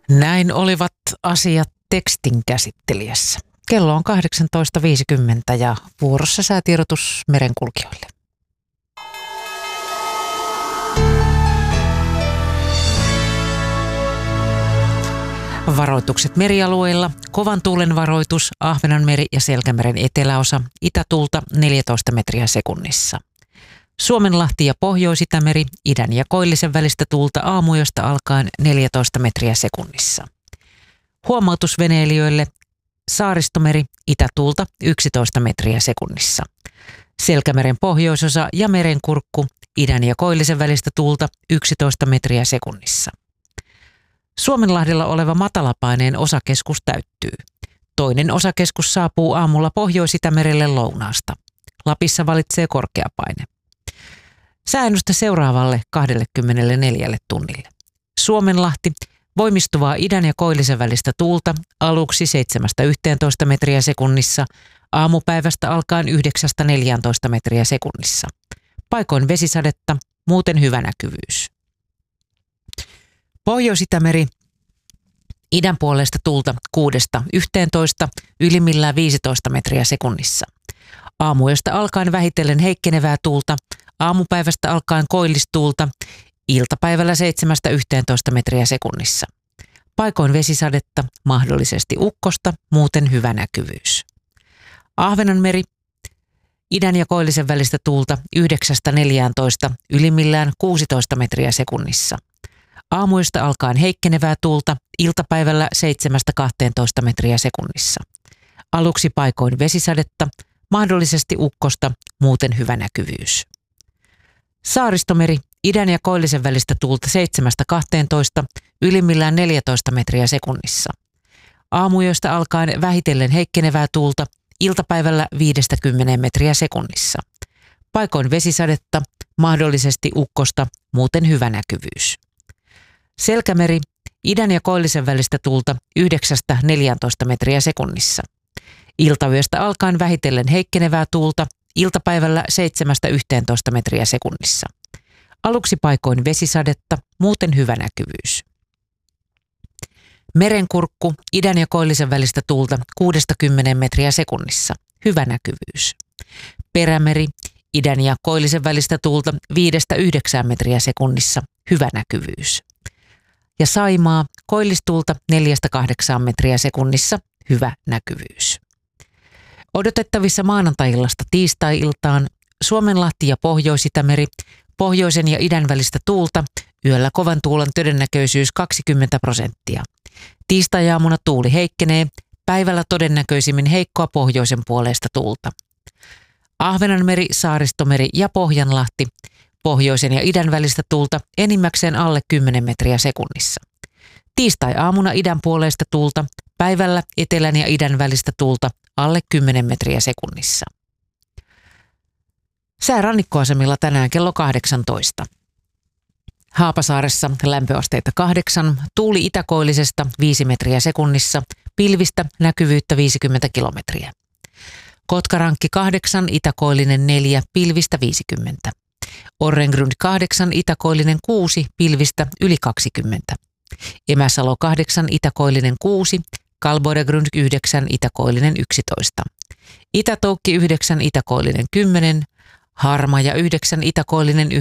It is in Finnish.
Näin olivat asiat tekstin käsittelijässä. Kello on 18.50 ja vuorossa säätiedotus merenkulkijoille. Varoitukset merialueilla. Kovan tuulen varoitus, Ahvenanmeri ja Selkämeren eteläosa, itätuulta 14 metriä sekunnissa. Suomenlahti ja Pohjois-Itämeri, idän ja koillisen välistä tuulta aamuyöstä alkaen 14 metriä sekunnissa. Huomautus veneilijöille, Saaristomeri, itätuulta 11 metriä sekunnissa. Selkämeren pohjoisosa ja merenkurkku, idän ja koillisen välistä tuulta 11 metriä sekunnissa. Suomenlahdella oleva matalapaineen osakeskus täyttyy. Toinen osakeskus saapuu aamulla Pohjois-Itämerelle lounaasta. Lapissa valitsee korkeapaine. Säännöstä seuraavalle 24 tunnille. Suomenlahti, voimistuvaa idän ja koillisen välistä tuulta, aluksi 7-11 metriä sekunnissa, aamupäivästä alkaen 9-14 metriä sekunnissa. Paikoin vesisadetta, muuten hyvä näkyvyys. Pohjois-Itämeri, idän puolesta tuulta 6-11, ylimmillään 15 metriä sekunnissa. Aamuyöstä alkaen vähitellen heikkenevää tuulta, aamupäivästä alkaen koillistuulta, iltapäivällä 7-11 metriä sekunnissa. Paikoin vesisadetta, mahdollisesti ukkosta, muuten hyvä näkyvyys. Ahvenanmeri, idän ja koillisen välistä tuulta 9-14, ylimmillään 16 metriä sekunnissa. Aamuyöstä alkaen heikkenevää tuulta, iltapäivällä 7-12 metriä sekunnissa. Aluksi paikoin vesisadetta, mahdollisesti ukkosta, muuten hyvä näkyvyys. Saaristomeri, idän ja koillisen välistä tuulta 7-12, ylimmillään 14 metriä sekunnissa. Aamuyöstä alkaen vähitellen heikkenevää tuulta, iltapäivällä 5-10 metriä sekunnissa. Paikoin vesisadetta, mahdollisesti ukkosta, muuten hyvä näkyvyys. Selkämeri, idän ja koillisen välistä tuulta 9-14 metriä sekunnissa. Iltayöstä alkaen vähitellen heikkenevää tuulta, iltapäivällä 7-11 metriä sekunnissa. Aluksi paikoin vesisadetta, muuten hyvä näkyvyys. Merenkurkku, idän ja koillisen välistä tuulta 6-10 metriä sekunnissa. Hyvä näkyvyys. Perämeri, idän ja koillisen välistä tuulta 5-9 metriä sekunnissa. Hyvä näkyvyys. Ja Saimaa, koillistuulta 4-8 metriä sekunnissa. Hyvä näkyvyys. Odotettavissa maanantai-illasta tiistai-iltaan Suomenlahti ja Pohjois-Itämeri, pohjoisen ja idän välistä tuulta, yöllä kovan tuulen todennäköisyys 20%. Tiistai-aamuna tuuli heikkenee, päivällä todennäköisimmin heikkoa pohjoisen puoleista tuulta. Ahvenanmeri, Saaristomeri ja Pohjanlahti, pohjoisen ja idän välistä tuulta enimmäkseen alle 10 metriä sekunnissa. Tiistai-aamuna idän puoleista tuulta, päivällä etelän ja idän välistä tuulta alle 10 metriä sekunnissa. Sää rannikkoasemilla tänään kello 18. Haapasaaressa lämpöasteita 8, tuuli itäkoillisesta 5 metriä sekunnissa, pilvistä näkyvyyttä 50 kilometriä. Kotkarankki 8, itäkoillinen 4, pilvistä 50. Orrengrund 8, itäkoillinen 6, pilvistä yli 20. Emäsalo 8, itäkoillinen 6, Kalboidegrund 9, itäkoillinen 11. Itätoukki 9, itäkoillinen 10, Harmaja 9, itäkoillinen